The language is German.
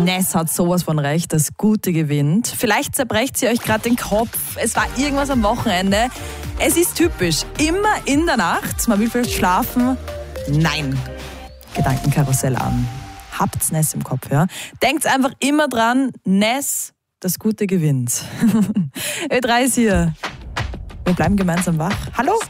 Ness hat sowas von recht, das Gute gewinnt. Vielleicht zerbrecht sie euch gerade den Kopf. Es war irgendwas am Wochenende. Es ist typisch. Immer in der Nacht. Man will vielleicht schlafen. Nein. Gedankenkarussell an. Habt's Ness im Kopf, ja? Denkt einfach immer dran, Ness, das Gute gewinnt. Ö3 ist hier. Wir bleiben gemeinsam wach. Hallo?